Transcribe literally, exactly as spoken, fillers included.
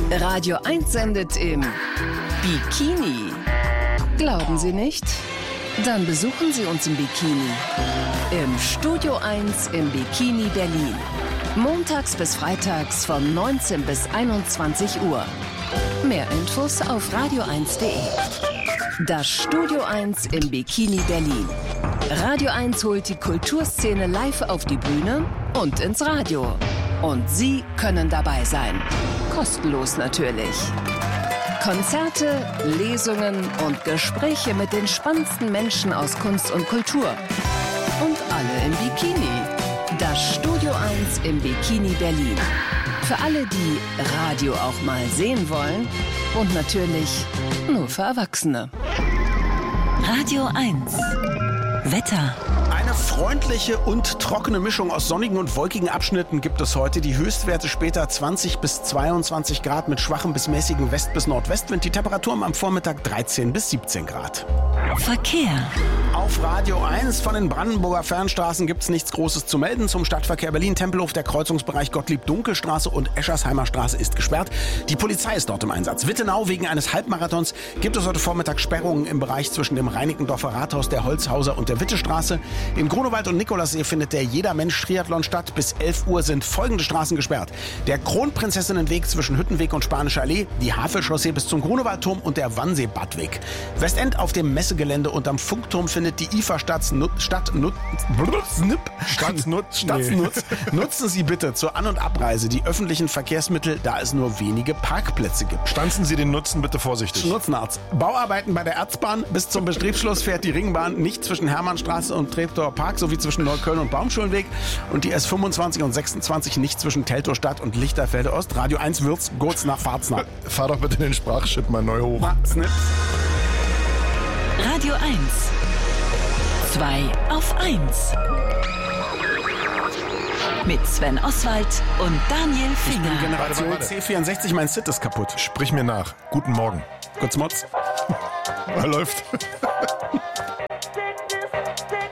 Radio eins sendet im Bikini. Glauben Sie nicht? Dann besuchen Sie uns im Bikini. Im Studio eins im Bikini Berlin. Montags bis freitags von neunzehn bis einundzwanzig Uhr. Mehr Infos auf radio eins punkt de. Das Studio eins im Bikini Berlin. Radio eins holt die Kulturszene live auf die Bühne und ins Radio. Und Sie können dabei sein. Kostenlos natürlich. Konzerte, Lesungen und Gespräche mit den spannendsten Menschen aus Kunst und Kultur. Und alle im Bikini. Das Studio eins im Bikini Berlin. Für alle, die Radio auch mal sehen wollen. Und natürlich nur für Erwachsene. Radio eins. Wetter. Eine freundliche und trockene Mischung aus sonnigen und wolkigen Abschnitten gibt es heute. Die Höchstwerte später zwanzig bis zweiundzwanzig Grad mit schwachem bis mäßigem West- bis Nordwestwind. Die Temperaturen am Vormittag dreizehn bis siebzehn Grad. Verkehr. Auf Radio eins von den Brandenburger Fernstraßen gibt es nichts Großes zu melden. Zum Stadtverkehr Berlin-Tempelhof, der Kreuzungsbereich Gottlieb-Dunkelstraße und Eschersheimer Straße ist gesperrt. Die Polizei ist dort im Einsatz. Wittenau, wegen eines Halbmarathons gibt es heute Vormittag Sperrungen im Bereich zwischen dem Reinickendorfer Rathaus, der Holzhauser und der Wittestraße. Im Grunewald und Nikolassee findet der Jeder-Mensch-Triathlon statt. Bis elf Uhr sind folgende Straßen gesperrt: Der Kronprinzessinnenweg zwischen Hüttenweg und Spanische Allee, die Havelchaussee bis zum Grunewaldturm und der Wannsee-Badweg. Westend auf dem Messegelände und am Funkturm findet die I F A Stadt Stadt Stadtnutz. Nutzen Sie bitte zur An- und Abreise die öffentlichen Verkehrsmittel, da es nur wenige Parkplätze gibt. Stanzen Sie den Nutzen bitte vorsichtig. Nutzenarzt. Bauarbeiten bei der Erzbahn. Bis zum Betriebsschluss fährt die Ringbahn nicht zwischen Hermannstraße und Treptower Park sowie zwischen Neukölln und Baumschulenweg. Und die S fünfundzwanzig und sechsundzwanzig nicht zwischen Teltow-Stadt und Lichterfelde Ost. Radio eins Würz, Gurz nach Pfalznach. Fahr doch bitte den Sprachchip mal neu hoch. Radio eins. zwei auf eins. Mit Sven Oswald und Daniel Finger. Ich bin Generation Warte, warte. C vierundsechzig, mein Sit ist kaputt. Sprich mir nach. Guten Morgen. Kurz Motz. Er läuft.